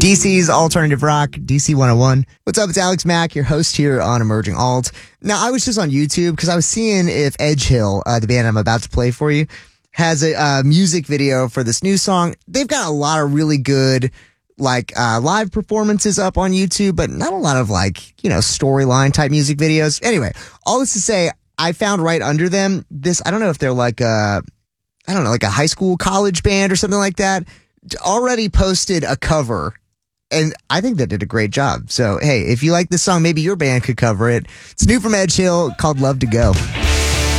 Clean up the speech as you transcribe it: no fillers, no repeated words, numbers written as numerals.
DC's Alternative Rock, DC 101. What's up? It's Alex Mack, your host here on Emerging Alt. Now, I was just on YouTube because I was seeing if Edge Hill, the band I'm about to play for you, has a music video for this new song. They've got a lot of really good live performances up on YouTube, but not a lot of storyline type music videos. Anyway, all this to say, I found right under them this, I don't know if they're like a high school, college band or something like that, already posted a cover. And I think they did a great job. So, hey, if you like this song, maybe your band could cover it. It's new from Edge Hill called Love to Go.